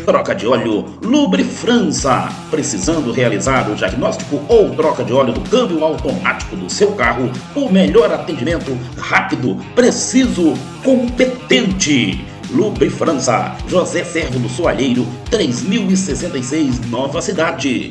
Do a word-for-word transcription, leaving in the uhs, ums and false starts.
troca de óleo Lubrifrança. Precisando realizar o diagnóstico ou troca de óleo do câmbio automático do seu carro? O melhor atendimento, rápido, preciso, competente. Lubrifrança, José Servo do Soalheiro, três mil e sessenta e seis, Nova Cidade.